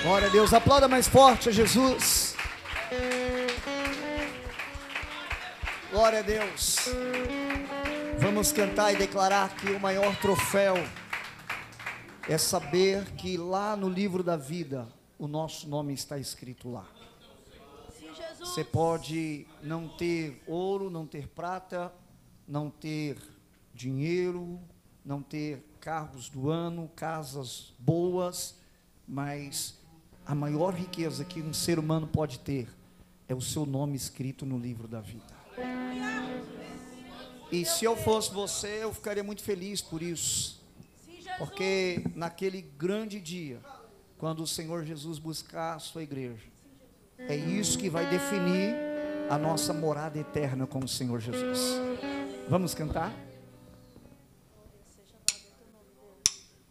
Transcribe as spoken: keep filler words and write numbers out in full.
Glória a Deus, aplauda mais forte a Jesus. Glória a Deus. Vamos cantar e declarar que o maior troféu é saber que lá no livro da vida o nosso nome está escrito lá. Você pode não ter ouro, não ter prata, não ter dinheiro, não ter carros do ano, casas boas, mas a maior riqueza que um ser humano pode ter é o seu nome escrito no livro da vida. E se eu fosse você, eu ficaria muito feliz por isso, porque naquele grande dia, quando o Senhor Jesus buscar a sua igreja, é isso que vai definir a nossa morada eterna com o Senhor Jesus. Vamos cantar?